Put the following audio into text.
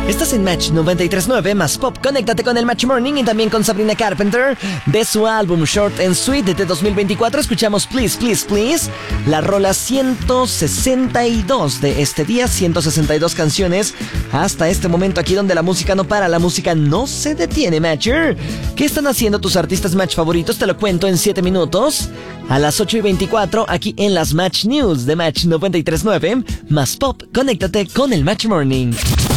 Estás en Match 93.9 más Pop. Conéctate con el Match Morning y también con Sabrina Carpenter. De su álbum Short and Sweet de 2024 escuchamos Please, Please, Please. La rola 162 de este día. 162 canciones hasta este momento aquí donde la música no para, la música no se detiene, Matcher. ¿Qué están haciendo tus artistas Match favoritos? Te lo cuento en 7 minutos. A las 8:24 aquí en las Match News de Match 93.9 más Pop. Conéctate con el Match Morning.